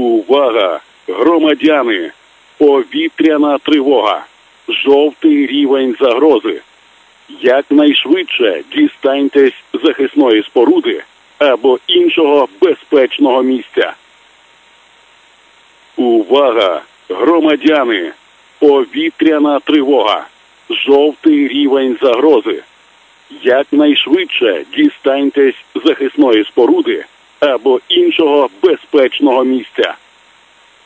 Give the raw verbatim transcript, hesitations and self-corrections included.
Увага! Громадяни! Повітряна тривога! Жовтий рівень загрози! Якнайшвидше дістаньтесь захисної споруди або іншого безпечного місця. Увага! Громадяни! Повітряна тривога! Жовтий рівень загрози! Якнайшвидше дістаньтесь захисної споруди або іншого безпечного місця.